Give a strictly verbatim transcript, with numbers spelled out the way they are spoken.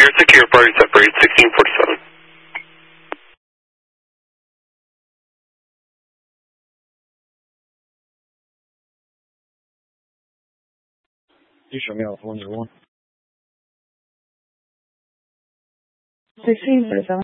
You're secure, party separate, sixteen forty-seven. You show me off one zero one. sixteen forty-seven.